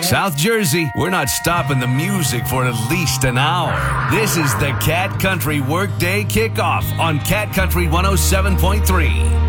South Jersey, we're not stopping the music for at least an hour. This is the Cat Country Workday Kickoff on Cat Country 107.3.